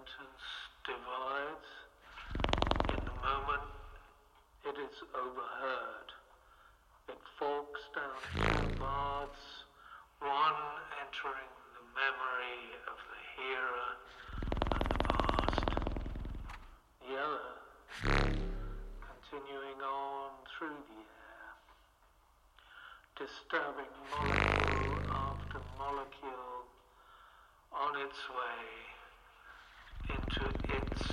sentence divides. In the moment it is overheard. It forks down two paths, one entering the memory of the hearer and the past, the other continuing on through the air, disturbing molecule after molecule on its way into its